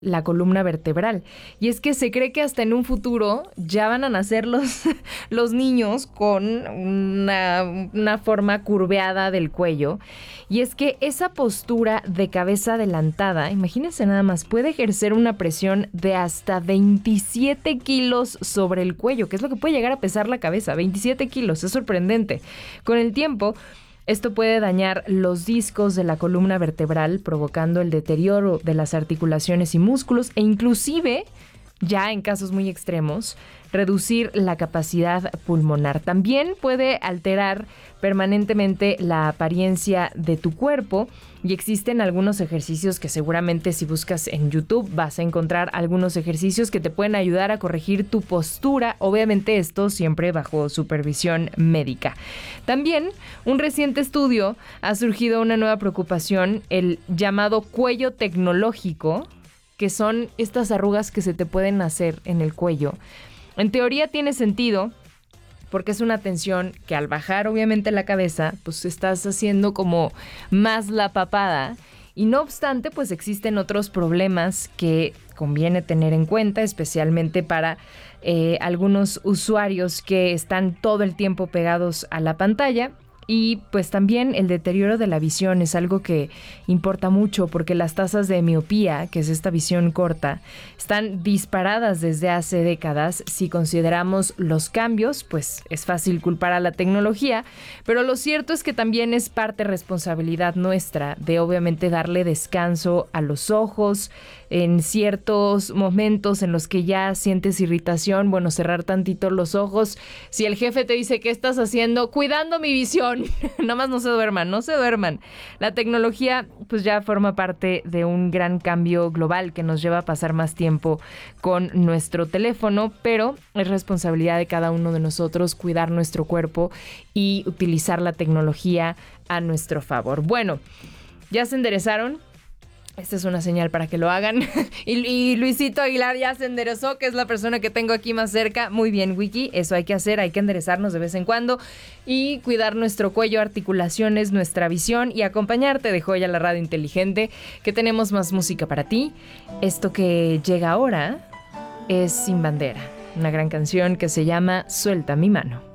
la columna vertebral. Y es que se cree que hasta en un futuro ya van a nacer los niños con una forma curveada del cuello. Y es que esa postura de cabeza adelantada, imagínense nada más, puede ejercer una presión de hasta 27 kilos sobre el cuello, que es lo que puede llegar a pesar la cabeza, 27 kilos, es sorprendente. Con el tiempo, esto puede dañar los discos de la columna vertebral, provocando el deterioro de las articulaciones y músculos e inclusive, ya en casos muy extremos, reducir la capacidad pulmonar. También puede alterar permanentemente la apariencia de tu cuerpo y existen algunos ejercicios que seguramente si buscas en YouTube vas a encontrar algunos ejercicios que te pueden ayudar a corregir tu postura, obviamente esto siempre bajo supervisión médica. También un reciente estudio ha surgido una nueva preocupación, el llamado cuello tecnológico, que son estas arrugas que se te pueden hacer en el cuello. En teoría tiene sentido porque es una tensión que al bajar obviamente la cabeza, pues estás haciendo como más la papada. Y no obstante, pues existen otros problemas que conviene tener en cuenta, especialmente para algunos usuarios que están todo el tiempo pegados a la pantalla. Y pues también el deterioro de la visión es algo que importa mucho porque las tasas de miopía, que es esta visión corta, están disparadas desde hace décadas. Si consideramos los cambios, pues es fácil culpar a la tecnología, pero lo cierto es que también es parte responsabilidad nuestra de obviamente darle descanso a los ojos en ciertos momentos en los que ya sientes irritación, bueno, cerrar tantito los ojos. Si el jefe te dice, ¿qué estás haciendo? Cuidando mi visión. Nada más no se duerman. La tecnología pues ya forma parte de un gran cambio global que nos lleva a pasar más tiempo con nuestro teléfono, pero es responsabilidad de cada uno de nosotros cuidar nuestro cuerpo y utilizar la tecnología a nuestro favor. Bueno, ¿ya se enderezaron? Esta es una señal para que lo hagan. y Luisito Aguilar ya se enderezó, que es la persona que tengo aquí más cerca. Muy bien, Wiki, eso hay que hacer, hay que enderezarnos de vez en cuando y cuidar nuestro cuello, articulaciones, nuestra visión y acompañarte de Joya, la radio inteligente, que tenemos más música para ti. Esto que llega ahora es Sin Bandera, una gran canción que se llama Suelta mi mano.